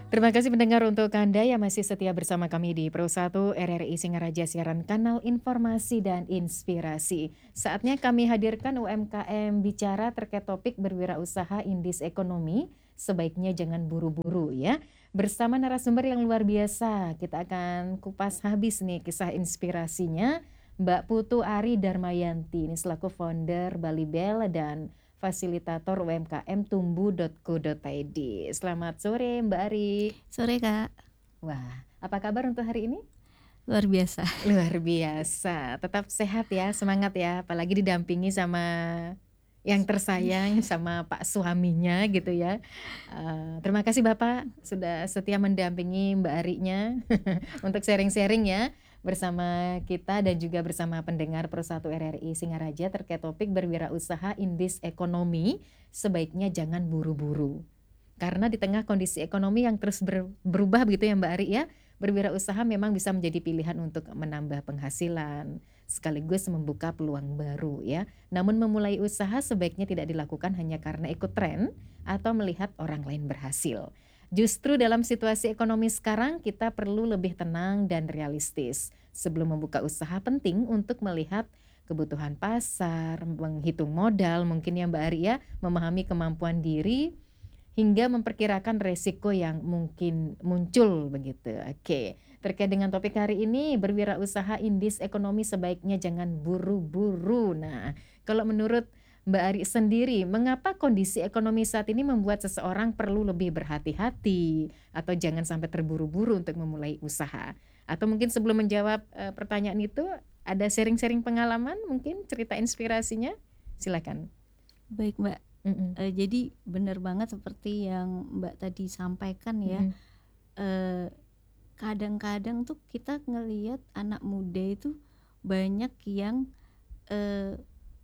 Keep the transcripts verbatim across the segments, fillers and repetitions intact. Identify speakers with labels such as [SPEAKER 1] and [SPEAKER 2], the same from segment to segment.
[SPEAKER 1] Terima kasih pendengar untuk Anda yang masih setia bersama kami di Pro satu R R I Singaraja Siaran Kanal Informasi dan Inspirasi. Saatnya kami hadirkan U M K M bicara terkait topik berwirausaha indis ekonomi. Sebaiknya jangan buru-buru ya. Bersama narasumber yang luar biasa, kita akan kupas habis nih kisah inspirasinya. Mbak Putu Ari Darmayanti, ini selaku founder Bali Bell dan fasilitator U M K M tumbuh dot co dot i d. Selamat sore Mbak Ari.
[SPEAKER 2] Sore Kak.
[SPEAKER 1] Wah, apa kabar untuk hari ini?
[SPEAKER 2] Luar biasa.
[SPEAKER 1] Luar biasa, tetap sehat ya, semangat ya, apalagi didampingi sama yang tersayang, sama Pak suaminya gitu ya. Uh, terima kasih Bapak sudah setia mendampingi Mbak Arinya untuk sharing-sharing ya bersama kita dan juga bersama pendengar Pro satu R R I Singaraja terkait topik berwirausaha indis ekonomi. Sebaiknya jangan buru-buru. Karena di tengah kondisi ekonomi yang terus ber, berubah begitu ya Mbak Ari ya, berwirausaha memang bisa menjadi pilihan untuk menambah penghasilan, sekaligus membuka peluang baru ya. Namun memulai usaha sebaiknya tidak dilakukan hanya karena ikut tren atau melihat orang lain berhasil. Justru dalam situasi ekonomi sekarang kita perlu lebih tenang dan realistis. Sebelum membuka usaha penting untuk melihat kebutuhan pasar, menghitung modal mungkin ya Mbak Ari ya, memahami kemampuan diri, hingga memperkirakan resiko yang mungkin muncul begitu. Oke, terkait dengan topik hari ini, berwirausaha indis ekonomi sebaiknya jangan buru-buru. Nah, kalau menurut Mbak Ari sendiri, mengapa kondisi ekonomi saat ini membuat seseorang perlu lebih berhati-hati atau jangan sampai terburu-buru untuk memulai usaha? Atau mungkin sebelum menjawab uh, pertanyaan itu, ada sharing-sharing pengalaman, mungkin cerita inspirasinya? Silakan.
[SPEAKER 2] Baik Mbak.
[SPEAKER 1] Mm-mm.
[SPEAKER 2] Uh, jadi benar banget seperti yang Mbak tadi sampaikan ya.
[SPEAKER 1] Mm-mm.
[SPEAKER 2] Uh, kadang-kadang tuh kita ngelihat anak muda itu banyak yang uh,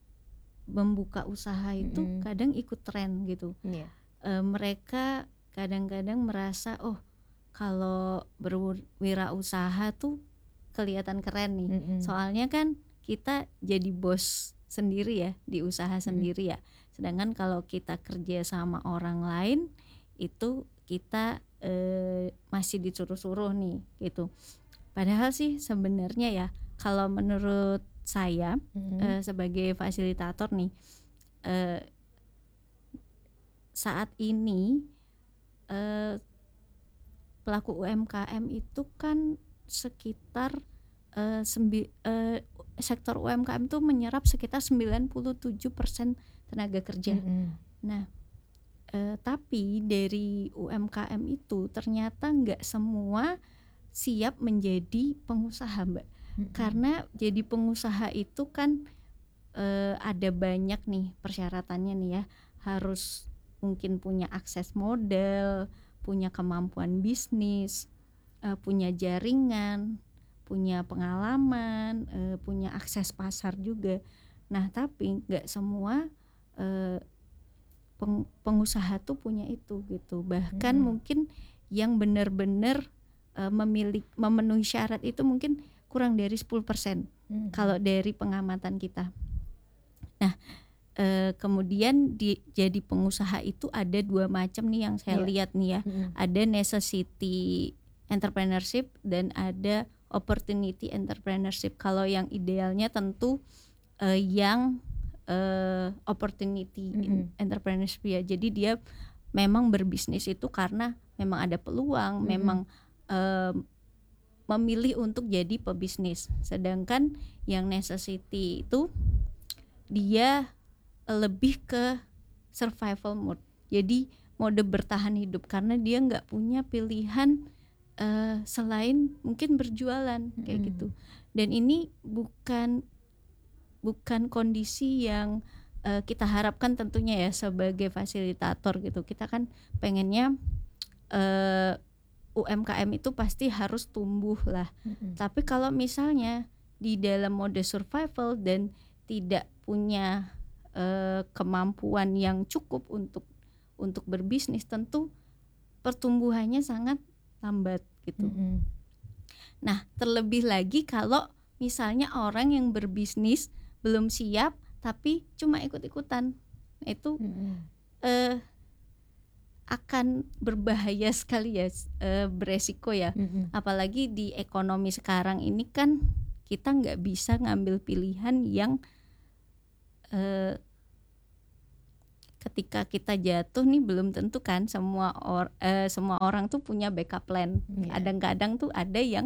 [SPEAKER 2] membuka usaha itu
[SPEAKER 1] Mm-mm.
[SPEAKER 2] kadang ikut tren gitu.
[SPEAKER 1] Yeah.
[SPEAKER 2] Uh, mereka kadang-kadang merasa oh kalau berwirausaha tuh kelihatan keren nih.
[SPEAKER 1] Mm-mm.
[SPEAKER 2] Soalnya kan kita jadi bos sendiri ya di usaha sendiri ya. Sedangkan kalau kita kerja sama orang lain itu kita eh, masih disuruh-suruh nih gitu. Padahal sih sebenarnya ya kalau menurut saya mm-hmm. eh, sebagai fasilitator nih eh, saat ini eh, pelaku U M K M itu kan sekitar eh, sembi, eh, sektor U M K M itu menyerap sekitar sembilan puluh tujuh persen tenaga kerja. Mm-hmm. Nah, eh, tapi dari U M K M itu ternyata nggak semua siap menjadi pengusaha, Mbak. Mm-hmm. Karena jadi pengusaha itu kan eh, ada banyak nih persyaratannya nih ya. Harus mungkin punya akses modal, punya kemampuan bisnis, eh, punya jaringan, punya pengalaman, eh, punya akses pasar juga. Nah, tapi nggak semua Uh, peng, pengusaha tuh punya itu gitu. Bahkan hmm. mungkin yang benar-benar uh, memiliki memenuhi syarat itu mungkin kurang dari sepuluh persen hmm. kalau dari pengamatan kita. Nah, uh, kemudian di, jadi pengusaha itu ada dua macam nih yang saya yeah. lihat nih ya. Hmm. Ada necessity entrepreneurship dan ada opportunity entrepreneurship. Kalau yang idealnya tentu uh, yang Uh, opportunity mm-hmm. entrepreneurship ya. Jadi dia memang berbisnis itu karena memang ada peluang, mm-hmm. memang uh, memilih untuk jadi pebisnis. Sedangkan yang necessity itu dia lebih ke survival mode. Jadi mode bertahan hidup karena dia nggak punya pilihan uh, selain mungkin berjualan mm-hmm. kayak gitu. Dan ini bukan bukan kondisi yang uh, kita harapkan tentunya ya sebagai fasilitator gitu. Kita kan pengennya uh, U M K M itu pasti harus tumbuh lah. Mm-hmm. Tapi kalau misalnya di dalam mode survival dan tidak punya uh, kemampuan yang cukup untuk untuk berbisnis, tentu pertumbuhannya sangat lambat gitu. Mm-hmm. Nah, terlebih lagi kalau misalnya orang yang berbisnis belum siap tapi cuma ikut-ikutan, itu mm-hmm. eh, akan berbahaya sekali ya, eee, beresiko ya.
[SPEAKER 1] Mhm.
[SPEAKER 2] Apalagi di ekonomi sekarang ini kan kita nggak bisa ngambil pilihan yang, eee ketika kita jatuh nih belum tentu kan semua or eee, semua orang tuh punya backup plan.
[SPEAKER 1] Iya.
[SPEAKER 2] Kadang-kadang tuh ada yang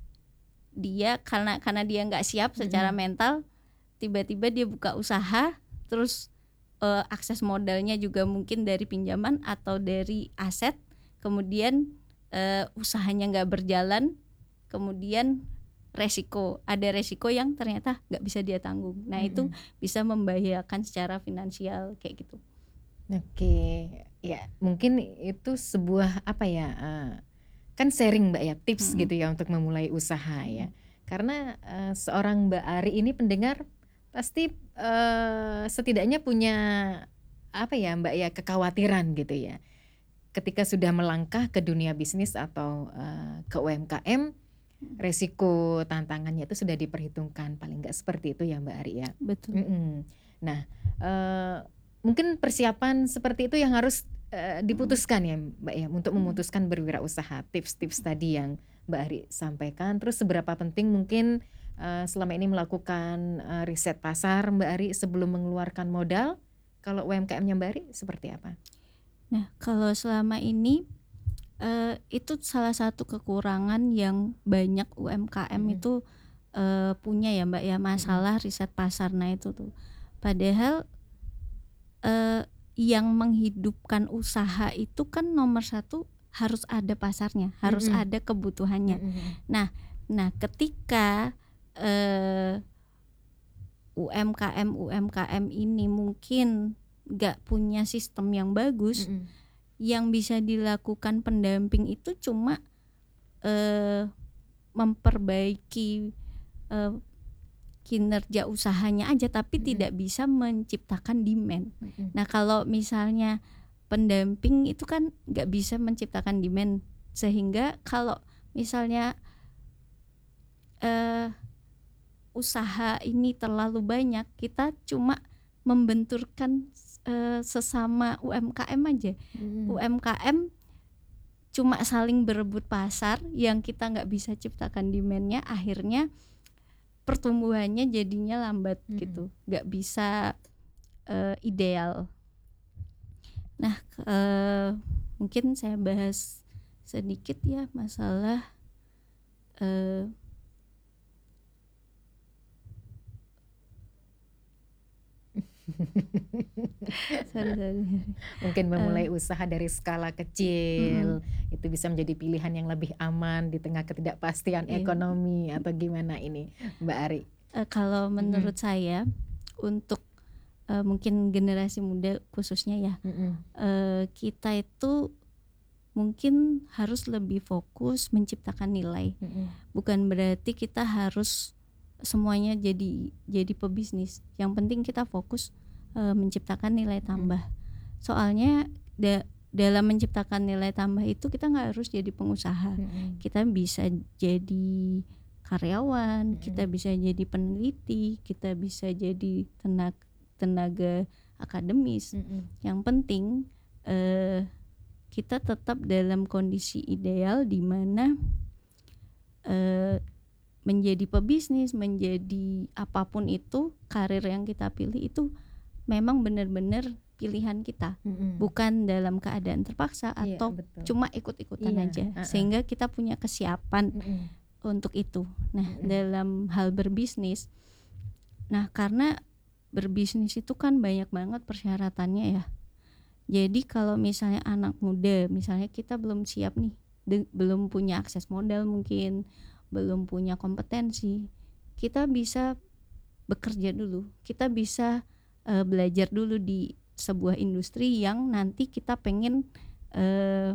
[SPEAKER 2] dia karena karena dia nggak siap secara
[SPEAKER 1] Mhm.
[SPEAKER 2] mental, tiba-tiba dia buka usaha, terus, eee, akses modalnya juga mungkin dari pinjaman atau dari aset, kemudian, eee, usahanya nggak berjalan, kemudian resiko, ada resiko yang ternyata nggak bisa dia tanggung. Nah itu
[SPEAKER 1] Mhm.
[SPEAKER 2] bisa membahayakan secara finansial kayak gitu.
[SPEAKER 1] Oke, ya mungkin itu sebuah apa ya, eee, kan sharing Mbak ya, tips
[SPEAKER 2] Mhm.
[SPEAKER 1] gitu ya untuk memulai usaha ya. Karena, eee, seorang Mbak Ari ini pendengar pasti, eee, setidaknya punya apa ya Mbak ya, kekhawatiran gitu ya. Ketika sudah melangkah ke dunia bisnis atau, eee, ke U M K M,
[SPEAKER 2] Mhm.
[SPEAKER 1] resiko tantangannya itu sudah diperhitungkan, paling nggak seperti itu ya Mbak Ari ya?
[SPEAKER 2] Betul.
[SPEAKER 1] Mhm. Nah, eee, mungkin persiapan seperti itu yang harus, eee,
[SPEAKER 2] Mhm.
[SPEAKER 1] diputuskan ya Mbak ya, untuk
[SPEAKER 2] Mhm.
[SPEAKER 1] memutuskan berwirausaha, tips-tips tadi yang Mbak Ari sampaikan. Terus seberapa penting mungkin, eee, selama ini melakukan, eee, riset pasar Mbak Ari sebelum mengeluarkan modal? Kalau U M K M-nya Mbak Ari seperti apa?
[SPEAKER 2] Nah, kalau selama ini, eee, itu salah satu kekurangan yang banyak U M K M
[SPEAKER 1] Mhm.
[SPEAKER 2] itu, eee, punya ya Mbak ya,
[SPEAKER 1] Mhm.
[SPEAKER 2] masalah riset pasar. Nah itu tuh, padahal, eee, yang menghidupkan usaha itu kan nomor satu harus ada pasarnya, harus
[SPEAKER 1] Mhm.
[SPEAKER 2] ada kebutuhannya.
[SPEAKER 1] Mhm mhm.
[SPEAKER 2] Nah nah ketika, eee, U M K M UMKM ini mungkin nggak punya sistem yang bagus,
[SPEAKER 1] Mhm.
[SPEAKER 2] yang bisa dilakukan pendamping itu cuma, eee, memperbaiki, eee, kinerja usahanya aja, tapi
[SPEAKER 1] Mhm.
[SPEAKER 2] tidak bisa menciptakan demand.
[SPEAKER 1] Mhm.
[SPEAKER 2] Nah kalau misalnya pendamping itu kan nggak bisa menciptakan demand, sehingga kalau misalnya, eee, usaha ini terlalu banyak, kita cuma membenturkan, eee, sesama U M K M aja.
[SPEAKER 1] Mhm.
[SPEAKER 2] U M K M cuma saling berebut pasar yang kita nggak bisa ciptakan demand-nya, akhirnya pertumbuhannya jadinya lambat
[SPEAKER 1] Mhm.
[SPEAKER 2] gitu, nggak bisa, eee, ideal. Nah, eee, mungkin saya bahas sedikit ya masalah, eee Sorry sorry,
[SPEAKER 1] Mungkin memulai
[SPEAKER 2] eee
[SPEAKER 1] usaha dari skala
[SPEAKER 2] Mhm.
[SPEAKER 1] kecil, itu bisa menjadi pilihan yang lebih aman di tengah ketidakpastian
[SPEAKER 2] Iya.
[SPEAKER 1] ekonomi atau gimana ini Mbak Ari?
[SPEAKER 2] Eee, kalau menurut
[SPEAKER 1] Mhm.
[SPEAKER 2] saya untuk, eee, mungkin generasi muda khususnya ya,
[SPEAKER 1] Mhm.
[SPEAKER 2] eee, kita itu mungkin harus lebih fokus menciptakan nilai.
[SPEAKER 1] Mhm.
[SPEAKER 2] Bukan berarti kita harus semuanya jadi jadi pebisnis, yang penting kita fokus, eee, menciptakan nilai
[SPEAKER 1] Mhm.
[SPEAKER 2] tambah. Soalnya da dalam menciptakan nilai tambah itu kita nggak harus jadi pengusaha,
[SPEAKER 1] Mhm.
[SPEAKER 2] kita bisa jadi karyawan, kita
[SPEAKER 1] Mhm.
[SPEAKER 2] bisa jadi peneliti, kita bisa jadi tenag tenaga akademis.
[SPEAKER 1] Mhm.
[SPEAKER 2] Yang penting, eee, kita tetap dalam kondisi ideal di mana, eee, menjadi pebisnis, menjadi apapun itu, karir yang kita pilih itu memang benar-benar pilihan kita,
[SPEAKER 1] Mhm.
[SPEAKER 2] bukan dalam keadaan terpaksa
[SPEAKER 1] Iya
[SPEAKER 2] atau
[SPEAKER 1] betul.
[SPEAKER 2] cuma ikut-ikutan
[SPEAKER 1] Iya,
[SPEAKER 2] aja,
[SPEAKER 1] heeh.
[SPEAKER 2] sehingga kita punya kesiapan
[SPEAKER 1] Mhm.
[SPEAKER 2] untuk itu. Nah
[SPEAKER 1] Mhm.
[SPEAKER 2] dalam hal berbisnis, nah karena berbisnis itu kan banyak banget persyaratannya ya. Jadi kalau misalnya anak muda, misalnya kita belum siap nih, de belum punya akses modal mungkin, belum punya kompetensi, kita bisa bekerja dulu, kita bisa, eee, belajar dulu di sebuah industri yang nanti kita pengen, eee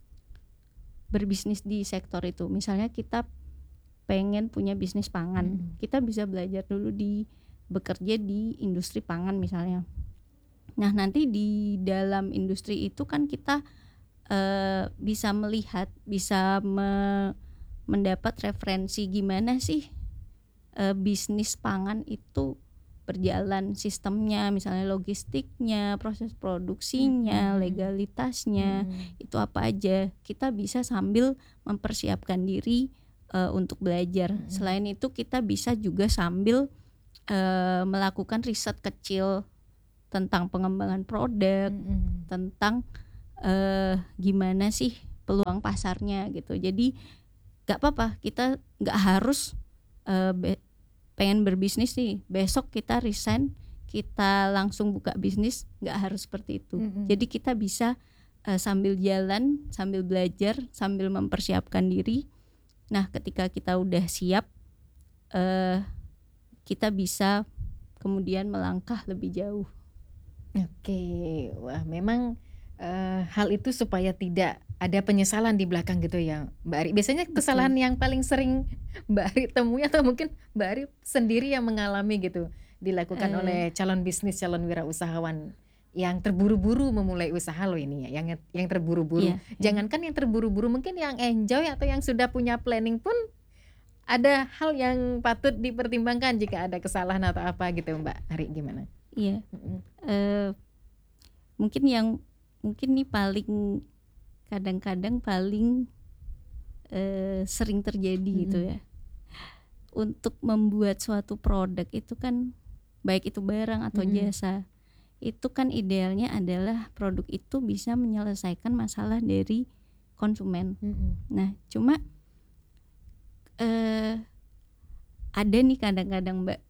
[SPEAKER 2] berbisnis di sektor itu. Misalnya kita pengen punya bisnis pangan,
[SPEAKER 1] Mhm.
[SPEAKER 2] kita bisa belajar dulu di bekerja di industri pangan misalnya. Nah nanti di dalam industri itu kan kita, eee, bisa melihat, bisa me mendapat referensi gimana sih, eee, bisnis pangan itu berjalan sistemnya, misalnya logistiknya, proses produksinya,
[SPEAKER 1] Mhm.
[SPEAKER 2] legalitasnya,
[SPEAKER 1] Mhm.
[SPEAKER 2] itu apa aja. Kita bisa sambil mempersiapkan diri uh, untuk belajar.
[SPEAKER 1] Mhm.
[SPEAKER 2] Selain itu kita bisa juga sambil uh, melakukan riset kecil tentang pengembangan produk,
[SPEAKER 1] Mhm.
[SPEAKER 2] tentang uh, gimana sih peluang pasarnya gitu. Jadi gak apa-apa, kita gak harus uh, be- pengen berbisnis nih, besok kita resign, kita langsung buka bisnis, gak harus seperti itu.
[SPEAKER 1] Mhm.
[SPEAKER 2] Jadi kita bisa uh, sambil jalan, sambil belajar, sambil mempersiapkan diri. Nah ketika kita udah siap, uh, kita bisa kemudian melangkah lebih jauh.
[SPEAKER 1] Oke, wah memang uh, hal itu supaya tidak ada penyesalan di belakang gitu ya Mbak Ari. Biasanya kesalahan
[SPEAKER 2] Betul.
[SPEAKER 1] yang paling sering Mbak Ari temui atau mungkin Mbak Ari sendiri yang mengalami gitu dilakukan
[SPEAKER 2] Uh,
[SPEAKER 1] oleh calon bisnis, calon wirausahawan yang terburu-buru memulai usaha loh ini ya, yang yang terburu-buru.
[SPEAKER 2] iya, iya.
[SPEAKER 1] Jangankan yang terburu-buru, mungkin yang enjoy atau yang sudah punya planning pun ada hal yang patut dipertimbangkan jika ada kesalahan atau apa gitu Mbak Ari, gimana?
[SPEAKER 2] Iya,
[SPEAKER 1] Mhm.
[SPEAKER 2] uh, mungkin yang mungkin nih paling kadang-kadang paling uh, sering terjadi gitu
[SPEAKER 1] Mhm.
[SPEAKER 2] ya. Untuk membuat suatu produk itu kan, baik itu barang atau
[SPEAKER 1] Mhm.
[SPEAKER 2] jasa, itu kan idealnya adalah produk itu bisa menyelesaikan masalah dari konsumen.
[SPEAKER 1] Mhm.
[SPEAKER 2] Nah cuma uh, ada nih kadang-kadang Mbak,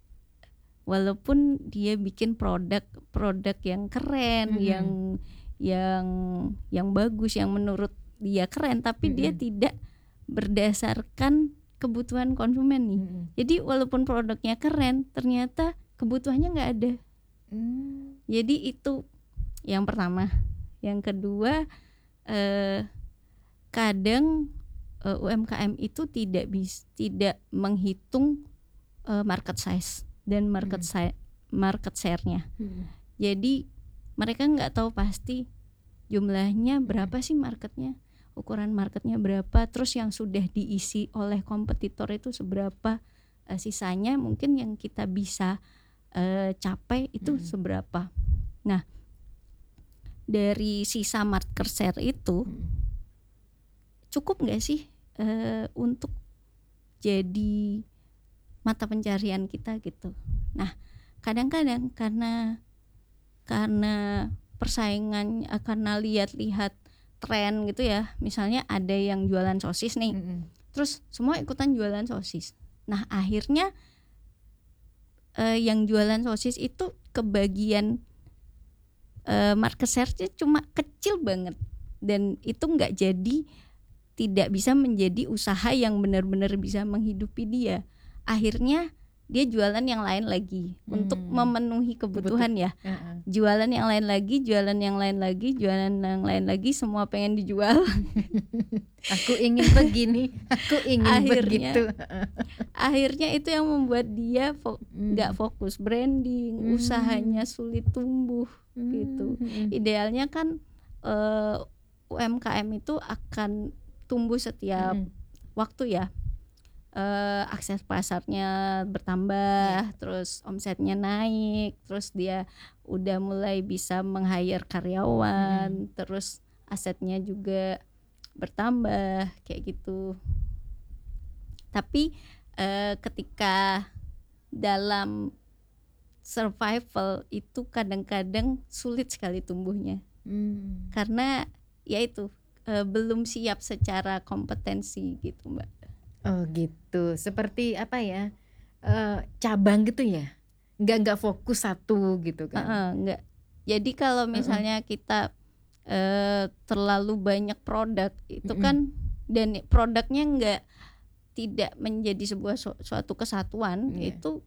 [SPEAKER 2] walaupun dia bikin produk produk yang keren,
[SPEAKER 1] Mhm.
[SPEAKER 2] yang yang yang bagus, yang menurut dia keren, tapi dia
[SPEAKER 1] Mhm.
[SPEAKER 2] tidak berdasarkan kebutuhan konsumen nih.
[SPEAKER 1] Mhm.
[SPEAKER 2] Jadi walaupun produknya keren, ternyata kebutuhannya nggak ada.
[SPEAKER 1] Mmm.
[SPEAKER 2] Jadi itu yang pertama. Yang kedua, eh, kadang eh, U M K M itu tidak bis, tidak menghitung eh, market size dan market
[SPEAKER 1] Mhm.
[SPEAKER 2] si- market share-nya.
[SPEAKER 1] Mhm.
[SPEAKER 2] Jadi mereka nggak tahu pasti jumlahnya
[SPEAKER 1] Mhm.
[SPEAKER 2] berapa sih marketnya, ukuran marketnya berapa, terus yang sudah diisi oleh kompetitor itu seberapa, eh, sisanya mungkin yang kita bisa eh, capai itu
[SPEAKER 1] Mhm.
[SPEAKER 2] seberapa. Nah dari sisa market share itu
[SPEAKER 1] Mhm.
[SPEAKER 2] cukup nggak sih eh, untuk jadi mata pencarian kita gitu. Nah kadang-kadang karena karena persaingan, eh, karena lihat-lihat tren gitu ya, misalnya ada yang jualan sosis nih,
[SPEAKER 1] Mhm.
[SPEAKER 2] terus semua ikutan jualan sosis. Nah akhirnya eh, yang jualan sosis itu kebagian eh, market share-nya cuma kecil banget, dan itu nggak jadi, tidak bisa menjadi usaha yang benar-benar bisa menghidupi dia. Akhirnya dia jualan yang lain lagi untuk
[SPEAKER 1] Hmm.
[SPEAKER 2] memenuhi
[SPEAKER 1] Kebutuh
[SPEAKER 2] kebutuhan ya.
[SPEAKER 1] heeh.
[SPEAKER 2] Jualan yang lain lagi, jualan yang lain lagi, jualan yang lain lagi, semua pengen dijual.
[SPEAKER 1] Aku ingin begini, aku ingin begitu.
[SPEAKER 2] Akhirnya, akhirnya itu yang membuat dia fo- nggak
[SPEAKER 1] Mhm.
[SPEAKER 2] fokus branding,
[SPEAKER 1] Mmm.
[SPEAKER 2] usahanya sulit tumbuh gitu.
[SPEAKER 1] Mmm, mhm.
[SPEAKER 2] Idealnya kan eh, U M K M itu akan tumbuh setiap
[SPEAKER 1] Mhm.
[SPEAKER 2] waktu ya. Eh, akses pasarnya bertambah,
[SPEAKER 1] Iya.
[SPEAKER 2] terus omsetnya naik, terus dia udah mulai bisa meng-hire karyawan,
[SPEAKER 1] Mhm.
[SPEAKER 2] terus asetnya juga bertambah kayak gitu. Tapi eh, ketika dalam survival itu kadang-kadang sulit sekali tumbuhnya,
[SPEAKER 1] Mmm.
[SPEAKER 2] karena ya itu eh, belum siap secara kompetensi gitu Mbak.
[SPEAKER 1] Oh gitu, seperti apa ya, eee, cabang gitu ya? Nggak nggak fokus satu gitu kan?
[SPEAKER 2] Heeh, enggak. Jadi kalau
[SPEAKER 1] Heeh.
[SPEAKER 2] misalnya kita eh, terlalu banyak produk itu
[SPEAKER 1] Mhm.
[SPEAKER 2] kan, dan produknya enggak, tidak menjadi sebuah su- suatu kesatuan,
[SPEAKER 1] Iya.
[SPEAKER 2] itu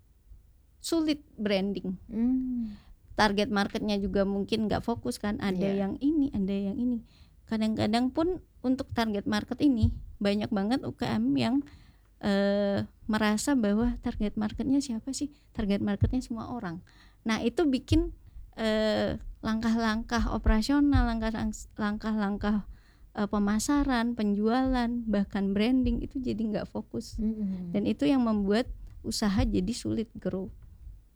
[SPEAKER 2] sulit branding.
[SPEAKER 1] Mmm.
[SPEAKER 2] Target marketnya juga mungkin nggak fokus kan, ada
[SPEAKER 1] Iya.
[SPEAKER 2] yang ini, ada yang ini. Kadang-kadang pun untuk target market ini banyak banget U K M yang eh, merasa bahwa target marketnya siapa sih? Target marketnya semua orang. Nah itu bikin eh, langkah-langkah operasional, langkah- langkah-langkah eh, pemasaran, penjualan, bahkan branding itu jadi nggak fokus.
[SPEAKER 1] Mhm.
[SPEAKER 2] Dan itu yang membuat usaha jadi sulit grow.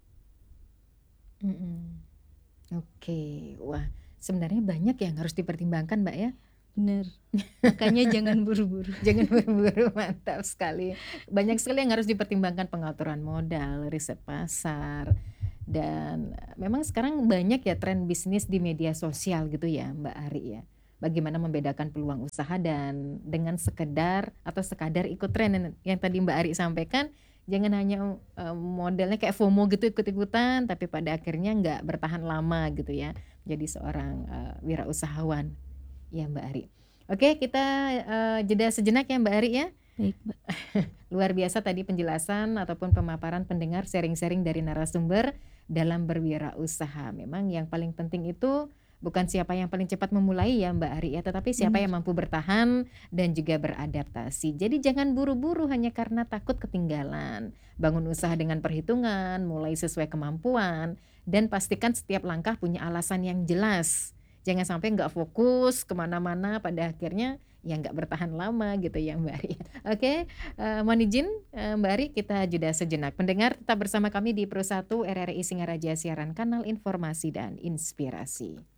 [SPEAKER 1] Mhm. Oke, wah sebenarnya banyak yang harus dipertimbangkan Mbak ya.
[SPEAKER 2] Bener, makanya jangan buru-buru.
[SPEAKER 1] Jangan buru-buru, mantap sekali. Banyak sekali yang harus dipertimbangkan, pengaturan modal, riset pasar, dan memang sekarang banyak ya tren bisnis di media sosial gitu ya Mbak Ari ya. Bagaimana membedakan peluang usaha dan dengan sekedar atau sekadar ikut tren yang yang tadi Mbak Ari sampaikan, jangan hanya, eee, modelnya kayak FOMO gitu ikut-ikutan, tapi pada akhirnya nggak bertahan lama gitu ya, jadi seorang, eee, wirausahawan. Ya Mbak Ari. Oke kita, eee, jeda sejenak ya Mbak Ari ya.
[SPEAKER 2] Baik, Mbak.
[SPEAKER 1] Luar biasa tadi penjelasan ataupun pemaparan pendengar sharing-sharing dari narasumber dalam berwirausaha. Memang yang paling penting itu bukan siapa yang paling cepat memulai ya Mbak Ari ya, tetapi siapa
[SPEAKER 2] Bener.
[SPEAKER 1] yang mampu bertahan dan juga beradaptasi. Jadi jangan buru-buru hanya karena takut ketinggalan. Bangun usaha dengan perhitungan, mulai sesuai kemampuan, dan pastikan setiap langkah punya alasan yang jelas. Jangan sampai nggak fokus ke mana-mana pada akhirnya ya nggak bertahan lama gitu ya Mbak Ari. Oke, eee, mohon izin, eee, Mbak Ari kita jeda sejenak. Pendengar tetap bersama kami di Pro satu R R I Singaraja Siaran Kanal Informasi dan Inspirasi.